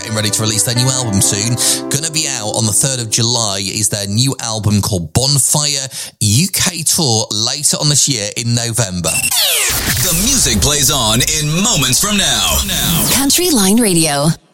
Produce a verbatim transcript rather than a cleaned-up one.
Getting ready to release their new album soon. Gonna be out on the third of July is their new album called Bonfire. U K tour later on this year in November. The music plays on in moments from now. Country Line Radio.